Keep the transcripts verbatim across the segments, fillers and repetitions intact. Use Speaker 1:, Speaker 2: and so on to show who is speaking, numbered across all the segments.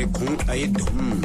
Speaker 1: kung ay dum.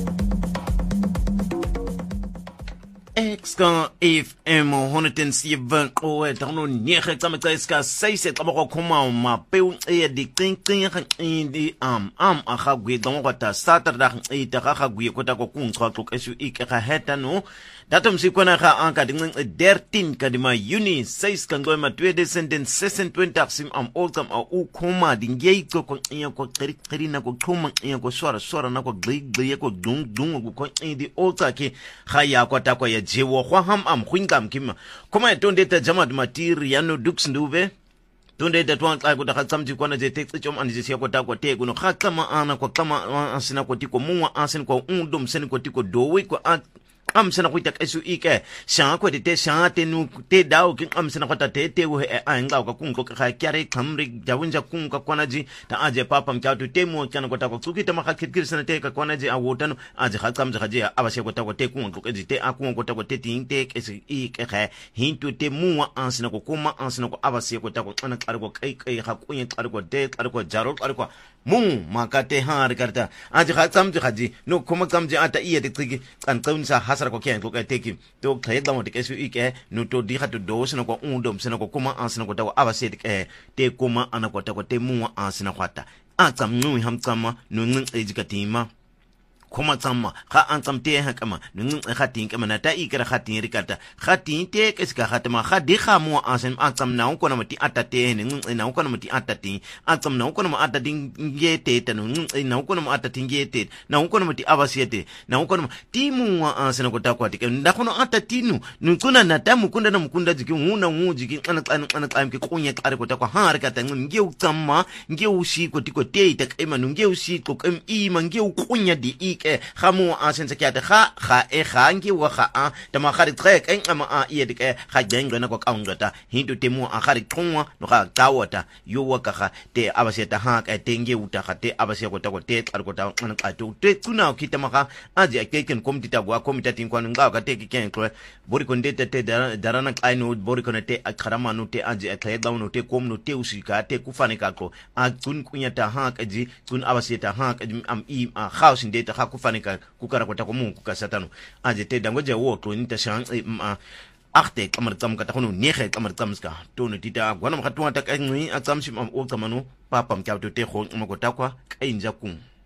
Speaker 2: Exka F M honderd en zeven o tano nege tsameka iska seise tsamoko khoma ma peu e di qinkqin khin di am am a ga gwe dong go ta Saturday e ta ga gwe ko ta ko kunxwa xo kesu ike ga heta no datum sikona ga anka ding dertien ka di ma Juni seis kan go ma tweeduizend sesentwintig sim am oltam a u khoma dingei ko ko nya ko qiri qiri na ko khoma nya ko swara swara na ko gli gli ko dung dung ko di olta ke ga ya ko ta ko ya jewo kwa ham am khwingam kima koma tonde ta jamad matiri yano dux ndube tonde ta twang xa ko ta tsamji kwana je te tsom an je sia ko ta ko te kuno kha kama ana ko kama asina ko tiko muwa asin ko undum sen ko tiko dowe ko am sana kuita kesu ike sha ko te sha te nu te dao king am sana kota te te wo e a nga ka kung ko ka kyare khamri jawunja kung ka kwana ji ta aje papa mkya tu te mo kana kota ko tsuki ta maka kirkir sana te ka kwana ji a wotano aje ka kam ja je abashe ko ta ko te kung ko ji te a kung ko ta ko te ting te kesu ike kha hintu te muwa ansina ko kuma ansina ko abashe ko ta ko kana kar ko kai kai ha ko yin kar ko te kar ko jaro kar ko mu makate har karta aje ka kam ja ji no kuma kam ja ata iya te tsiki kan kaun sa sara ko kien ko ka teki to khay da mo te kesu ike no to di hatu do sina ko undom sina ko kuma ansina ko ta ko abase te te kuma ana ko ta ko te mu ansina kwata a tsam nu ham tsama no ngin ejikatima kuma tsama ga an tsamte ha kama ngin khatin kama na ta ikra khatin rikata khatin te keska khatama ga di ga mo asen an tsam na ko na mati atate ngin na ko na mati atate an tsam na ko na atate ngete ta ngin na ko na atate ngete na ko na mati abasiete na ko na timu asen ko ta kwati nda ko na atatinu nkuna na tamu kunda na mukunda jiki nguna ngu jiki ana ana ana time ke kunya kare ko ta ko ha rikata ngin nge tsama nge ushi ko tiko te ta kema nge ushi ko kem i mange kunya di ke khamu asen sakiate kha kha e khangi wa kha a ta ma khari trek en ama a ye de ke kha jengwe na ko kaungata hindu temu a khari khongwa no kha kawata yo wa ka kha te abaseta ha ka tenge uta kha te abase ko ta ko te kar ko ta an ka to te kuna ki ta ma kha aje ke ken komiti ta gwa komiti tin kwanu nga ka te ki ken ko bori ko ndete te darana kaino bori ko te akharama no te aje ka da no te kom no te usika te kufane ka ko a kun kunya ta ha ka ji kun abaseta ha ka am i a house ndete kufanika kukara kwa tako mungu kasatano aje te dangoje woto nita shan ma achte kamar tsam ka takono nege kamar tsamska to no tita gwana makatwa ta kai ngi atsamshi am o tsamano papa mkya to te kho mo ko takwa kai njakun